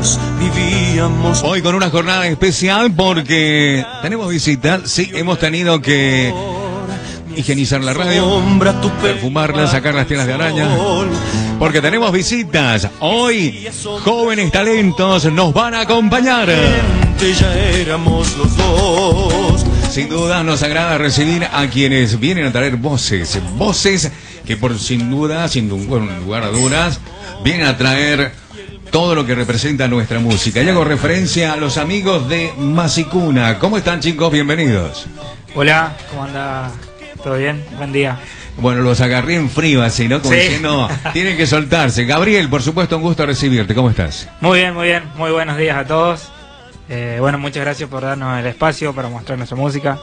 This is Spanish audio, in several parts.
juntos vivíamos. Hoy con una jornada especial porque tenemos visitas. Sí, hemos tenido que higienizar la radio, perfumarla, sacar las tielas de araña, porque tenemos visitas. Hoy, jóvenes talentos nos van a acompañar. Ya éramos los dos. Sin duda nos agrada recibir a quienes vienen a traer voces que sin duda, sin lugar a dudas, vienen a traer todo lo que representa nuestra música. Y hago referencia a los amigos de Masicuna. ¿Cómo están, chicos? Bienvenidos. Hola, ¿cómo anda? ¿Todo bien? Buen día. Bueno, los agarré en frío, así, ¿no? Como sí. diciendo, tienen que soltarse. Gabriel, por supuesto, un gusto recibirte. ¿Cómo estás? Muy bien, muy bien. Muy buenos días a todos. Bueno, muchas gracias por darnos el espacio para mostrar nuestra música.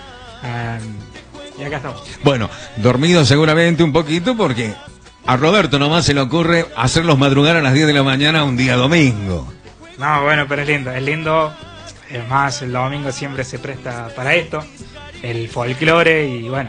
Y acá estamos. Bueno, dormido seguramente un poquito porque a Roberto nomás se le ocurre hacerlos madrugar a las 10 de la mañana un día domingo. No, bueno, pero es lindo. Es lindo. Es más, el domingo siempre se presta para esto. El folclore y bueno.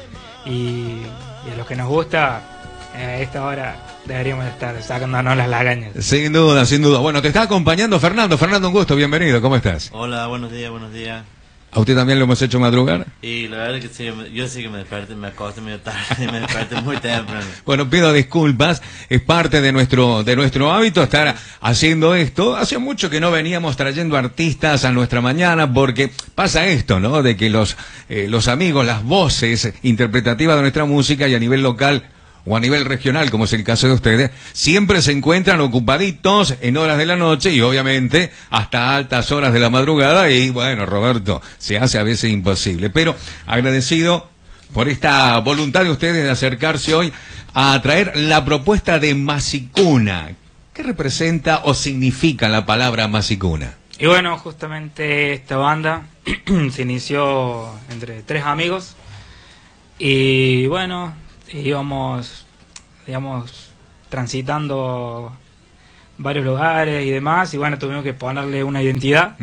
Y a los que nos gusta, a esta hora deberíamos estar sacándonos las lagañas. Sin duda, sin duda. Bueno, te está acompañando Fernando. Fernando, un gusto, bienvenido. ¿Cómo estás? Hola, buenos días, buenos días. ¿A usted también lo hemos hecho madrugar? Y la verdad es que sí, yo sí que me desperté, me acosté medio tarde, me desperté muy temprano. Bueno, pido disculpas, es parte de nuestro hábito estar haciendo esto. Hace mucho que no veníamos trayendo artistas a nuestra mañana porque pasa esto, ¿no? De que los amigos, las voces interpretativas de nuestra música y a nivel local o a nivel regional, como es el caso de ustedes, siempre se encuentran ocupaditos en horas de la noche y obviamente hasta altas horas de la madrugada y bueno, Roberto, se hace a veces imposible. Pero agradecido por esta voluntad de ustedes de acercarse hoy a traer la propuesta de Masicuna. ¿Qué representa o significa la palabra Masicuna? Y bueno, justamente esta banda se inició entre tres amigos y bueno, íbamos, digamos, transitando varios lugares y demás, y bueno, tuvimos que ponerle una identidad.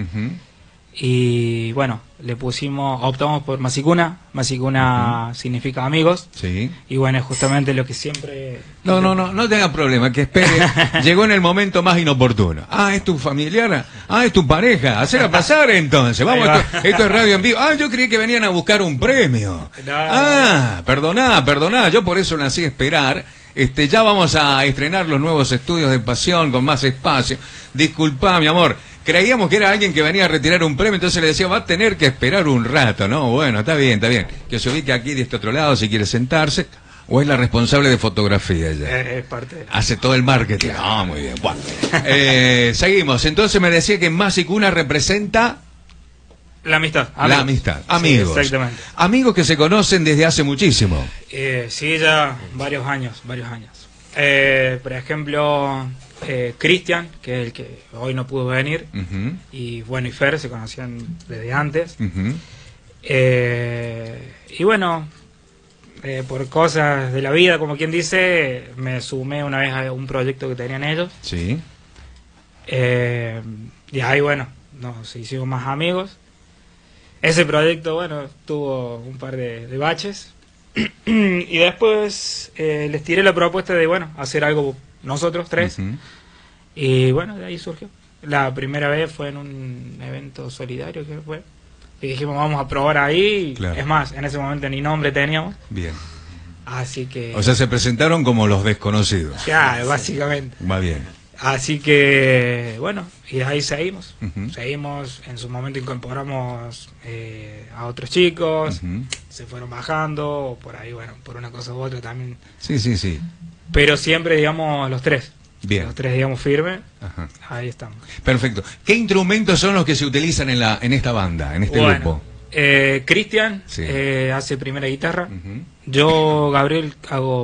Y bueno, optamos por Masicuna. Masicuna significa amigos. Sí. Y bueno, es justamente lo que siempre... No tenga problema, que espere. Llegó en el momento más inoportuno. Ah, ¿es tu familiar? Ah, ¿es tu pareja? Hacela pasar entonces. Vamos, esto es radio en vivo. Ah, yo creí que venían a buscar un premio. Ah, perdoná. Yo por eso nací a esperar. Ya vamos a estrenar los nuevos estudios de Pasión con más espacio. Disculpa, mi amor. Creíamos que era alguien que venía a retirar un premio, entonces le decía, va a tener que esperar un rato, ¿no? Bueno, está bien. Que se ubique aquí de este otro lado si quiere sentarse. ¿O es la responsable de fotografía ella? Es parte de... Hace todo el marketing. Ah, muy bien. Bueno. Seguimos. Entonces me decía que Masicuna representa... La amistad. La amistad. Amigos. Sí, exactamente. Amigos que se conocen desde hace muchísimo. Sí, ya varios años. Por ejemplo... Cristian, que es el que hoy no pudo venir, y bueno, y Fer se conocían desde antes. Y bueno, por cosas de la vida, como quien dice, me sumé una vez a un proyecto que tenían ellos. Sí. Y ahí, bueno, nos hicimos más amigos. Ese proyecto, bueno, tuvo un par de baches. Y después les tiré la propuesta de, bueno, hacer algo nosotros tres. Y bueno, de ahí surgió. La primera vez fue en un evento solidario que fue. Y dijimos, vamos a probar ahí. Claro. Es más, en ese momento ni nombre teníamos. Bien. Así que... O sea, se presentaron como los desconocidos. Ya, básicamente. Va bien. Así que, bueno, y de ahí seguimos. Seguimos, en su momento incorporamos a otros chicos. Se fueron bajando, por ahí, bueno, por una cosa u otra también. Sí. Pero siempre, digamos, los tres. Bien. Los tres, digamos, firmes. Ajá. Ahí estamos. Perfecto. ¿Qué instrumentos son los que se utilizan en esta banda, en este grupo? Cristian hace primera guitarra. Yo, Gabriel, hago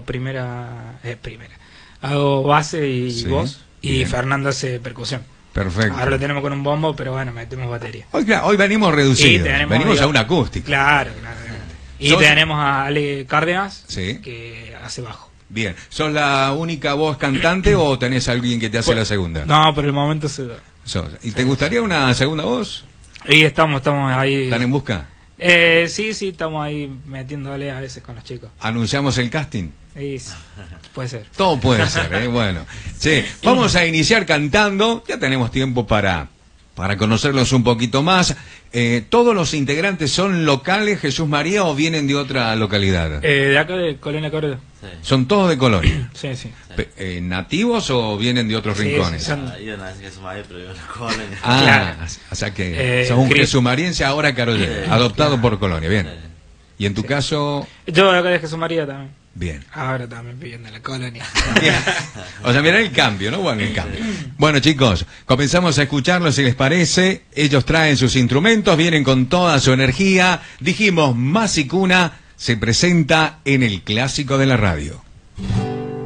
hago base y voz. Y bien. Fernando hace percusión. Perfecto. Ahora lo tenemos con un bombo, pero bueno, metemos batería. Hoy venimos reducidos. Venimos a una acústica. Claro. Y tenemos a Ale Cárdenas, Sí. que hace bajo. Bien. ¿Sos la única voz cantante o tenés a alguien que te hace la segunda? No, por el momento se da. ¿Y te gustaría una segunda voz? Y estamos ahí. ¿Están en busca? Sí, estamos ahí metiéndole a veces con los chicos. ¿Anunciamos el casting? Puede ser. Todo puede ser, bueno. Sí, vamos a iniciar cantando. Ya tenemos tiempo para conocerlos un poquito más. ¿Todos los integrantes son locales, Jesús María, o vienen de otra localidad? De acá de Colonia Corredor. Sí. ¿Son todos de Colonia? Sí, sí. ¿Nativos o vienen de otros Sí, rincones? son- Yo nací en Jesús María, pero yo en la Colonia. Ah, Claro. o sea que sos un Cris- jesumariense ahora carollero, Sí, adoptado por Colonia, bien. Sí. Y en tu caso, Yo de acá de Jesús María también. bien. Ahora también viviendo en la Colonia. Bien. O sea, mirá el cambio, ¿no? Bueno, el cambio. Bueno, chicos, comenzamos a escucharlos si les parece. Ellos traen sus instrumentos, vienen con toda su energía. Dijimos, Mas y Cuna se presenta en el Clásico de la Radio.